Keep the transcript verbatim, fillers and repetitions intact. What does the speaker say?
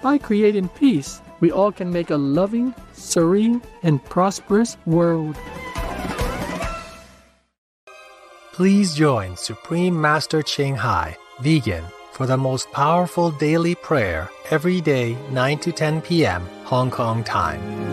By creating peace, we all can make a loving, serene, and prosperous world. Please join Supreme Master Ching Hai, Vegan, for the most powerful daily prayer every day, nine to ten p.m. Hong Kong time.